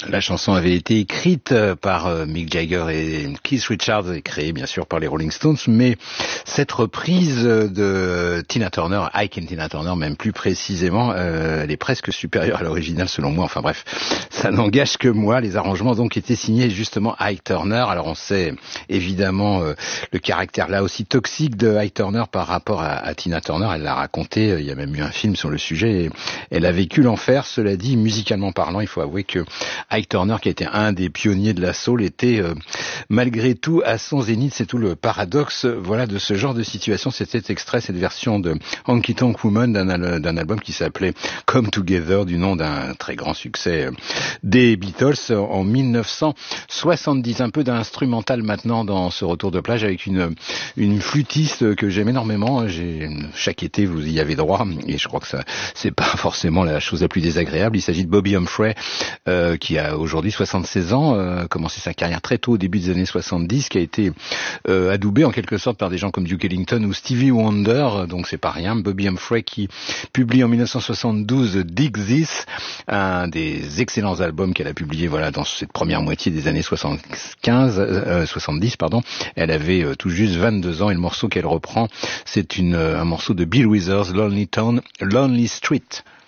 La chanson avait été écrite par Mick Jagger et Keith Richards et créée bien sûr par les Rolling Stones, mais cette reprise de Tina Turner, Ike and Tina Turner même plus précisément, elle est presque supérieure à l'original selon moi. Enfin bref, ça n'engage que moi. Les arrangements donc étaient signés justement Ike Turner. Alors on sait évidemment le caractère là aussi toxique de Ike Turner par rapport à Tina Turner. Elle l'a raconté, il y a même eu un film sur le sujet et elle a vécu l'enfer. Cela dit, musicalement parlant, il faut avouer que Ike Turner, qui était un des pionniers de la soul, était malgré tout à son zénith. C'est tout le paradoxe, voilà, de ce genre de situation. C'était extrait cette version de Honky Tonk Woman d'un album qui s'appelait Come Together, du nom d'un très grand succès des Beatles en 1970. Un peu d'instrumental maintenant dans ce retour de plage avec une flûtiste que j'aime énormément. Chaque été vous y avez droit et je crois que ça c'est pas forcément la chose la plus désagréable. Il s'agit de Bobby Humphrey qui a aujourd'hui 76 ans, commencé sa carrière très tôt au début des années 70, qui a été adoubé en quelque sorte par des gens comme Duke Ellington ou Stevie Wonder, donc c'est pas rien. Bobby Humphrey qui publie en 1972 Dig This, un des excellents albums qu'elle a publié voilà dans cette première moitié des années 70 pardon. Elle avait tout juste 22 ans et le morceau qu'elle reprend, c'est un morceau de Bill Withers, Lonely Town, Lonely Street.